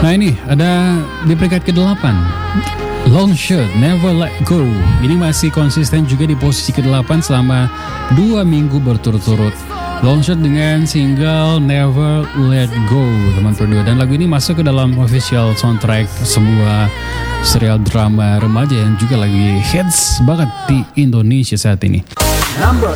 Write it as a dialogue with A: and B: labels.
A: Nah ini ada di peringkat ke-8, Longshot Never Let Go. Ini masih konsisten juga di posisi ke-8 selama 2 minggu berturut-turut. Longshot dengan single Never Let Go, teman berdua. Dan lagu ini masuk ke dalam official soundtrack sebuah serial drama remaja yang juga lagi hits banget di Indonesia saat ini.